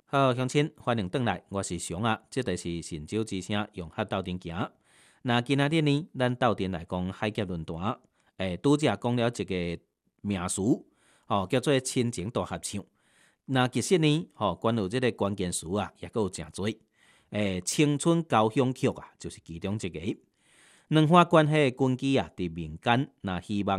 好，乡亲，欢迎转来，我是熊啊，这就是神州之声，用客斗阵行。那今仔日呢，咱斗阵来讲海峡论坛，拄则讲了一个名词，叫做亲情大合唱。那其实呢，关于这个关键词啊，也有诚多。青春交响曲啊，就是其中一个。两岸关系的根基啊，伫民间，那希望